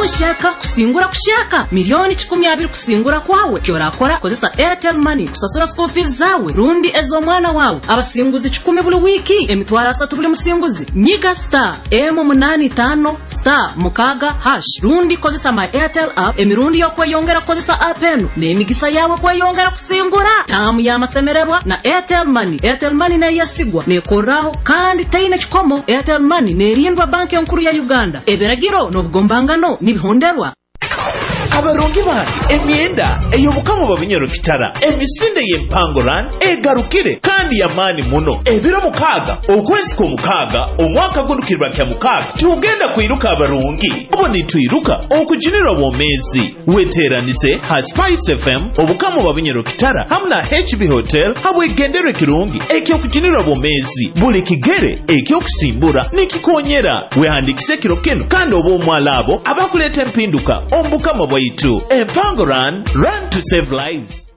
ushaka kusingura kushaka milioni 12 kusingura kwawe kyorakora kozesa Airtel Money kusasura school fees zawe rundi ezo mwana wawe abasinguzi 10 buli wiki emitwara 3 buli musinguzi nyiga star M85 star mukaga hash rundi kozesa my Airtel app emirundi yo kweyongera kozesa app eno nemigisa yawe kweyongera kusingura tamu ya masemererwa na Airtel Money. Airtel Money na yasigwa nekoraho kandi tayina chikomo. Airtel Money nerindwa banki nkuru ya Uganda eberagiro n'obugombangano nibihonderwa abarongi bandi emyenda eyo mukamo babinyero kitara emisinde y'empangoran egarukire kandi yamani muno ebiro mukaga okwezi ko mukaga omwaka gundukirwa kya mukaga tugenda kwiruka abarongi oboni twiruka okujinira bomezi weteranise ha Spice FM obukamo babinyero kitara hamna HB Hotel habwe gendere kirungi ekyo kujinira bomezi buli kigere ekyo kusimbura nikikonyera wehandikise kirokeno kandi obomwalabo abakuleta empinduka ombukamo to Empangoran, run to save lives.